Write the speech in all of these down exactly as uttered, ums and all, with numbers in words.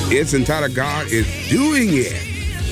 It's entitled God is Doing It.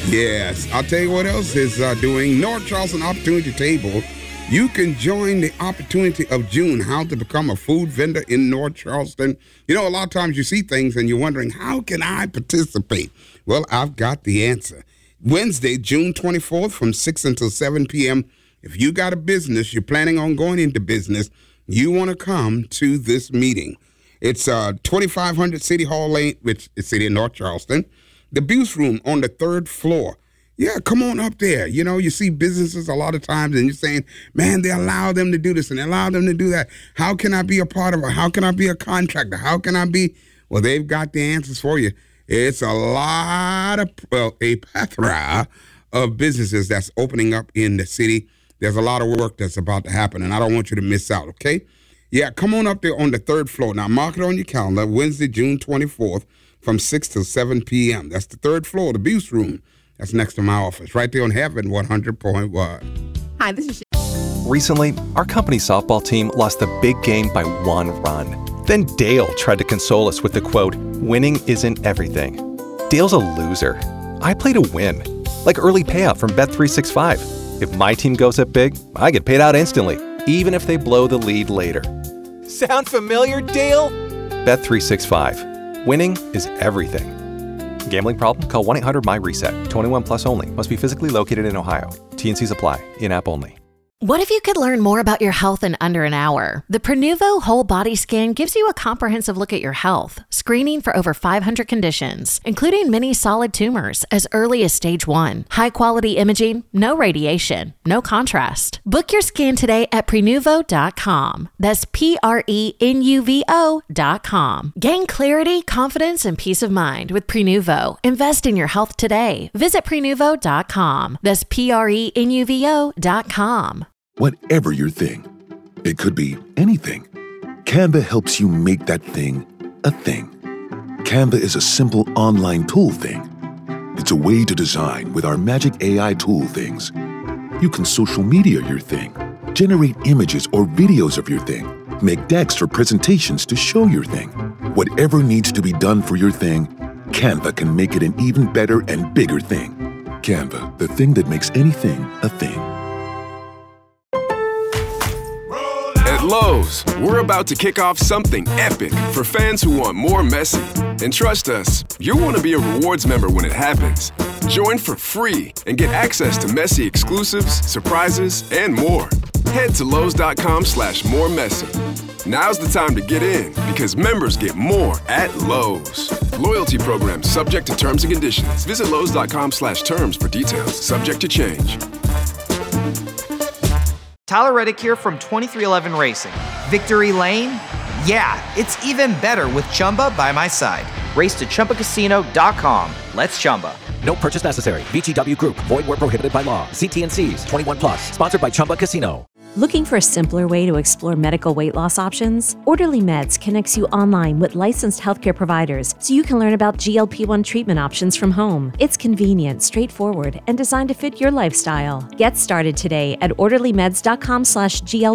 Yes, I'll tell you what else is uh, doing. North Charleston Opportunity Table. You can join the opportunity of June, how to become a food vendor in North Charleston. You know, a lot of times you see things and you're wondering, how can I participate? Well, I've got the answer. Wednesday, June twenty-fourth from six until seven p.m. If you got a business, you're planning on going into business, you want to come to this meeting. It's uh, twenty-five hundred City Hall Lane, which is City of North Charleston. The Buse Room on the third floor. Yeah, come on up there. You know, you see businesses a lot of times and you're saying, man, they allow them to do this and they allow them to do that. How can I be a part of it? How can I be a contractor? How can I be? Well, they've got the answers for you. It's a lot of, well, a plethora of businesses that's opening up in the city. There's a lot of work that's about to happen, and I don't want you to miss out, okay? Yeah, come on up there on the third floor. Now, mark it on your calendar, Wednesday, June twenty-fourth from six till seven p.m. That's the third floor, the Buse Room. That's next to my office, right there on Heaven one hundred point one. Hi, this is... Recently, our company softball team lost the big game by one run. Then Dale tried to console us with the quote, winning isn't everything. Dale's a loser. I play to win. Like early payout from Bet three sixty-five. If my team goes up big, I get paid out instantly, even if they blow the lead later. Sound familiar, Dale? Bet three sixty-five. Winning is everything. Gambling problem? Call one eight hundred M Y reset. twenty-one plus only. Must be physically located in Ohio. T N Cs apply. In-app only. What if you could learn more about your health in under an hour? The Prenuvo Whole Body Scan gives you a comprehensive look at your health, screening for over five hundred conditions, including many solid tumors as early as stage one. High-quality imaging, no radiation, no contrast. Book your scan today at Prenuvo dot com. That's P R E N U V O dot com. Gain clarity, confidence, and peace of mind with Prenuvo. Invest in your health today. Visit Prenuvo dot com. That's P R E N U V O dot com. Whatever your thing, it could be anything. Canva helps you make that thing a thing. Canva is a simple online tool thing. It's a way to design with our magic A I tool things. You can social media your thing, generate images or videos of your thing, make decks or presentations to show your thing. Whatever needs to be done for your thing, Canva can make it an even better and bigger thing. Canva, the thing that makes anything a thing. At Lowe's, we're about to kick off something epic for fans who want more Messi. And trust us, you'll want to be a rewards member when it happens. Join for free and get access to Messi exclusives, surprises, and more. Head to Lowe's.com slash more Messi. Now's the time to get in because members get more at Lowe's. Loyalty program subject to terms and conditions. Visit Lowe's.com slash terms for details. Subject to change. Tyler Reddick here from twenty-three eleven Racing. Victory Lane? Yeah, it's even better with Chumba by my side. Race to Chumba Casino dot com. Let's Chumba. No purchase necessary. V G W Group. Void where prohibited by law. See T N Cs. twenty-one plus. Sponsored by Chumba Casino. Looking for a simpler way to explore medical weight loss options? Orderly Meds connects you online with licensed healthcare providers so you can learn about G L P one treatment options from home. It's convenient, straightforward, and designed to fit your lifestyle. Get started today at orderly meds dot com slash G L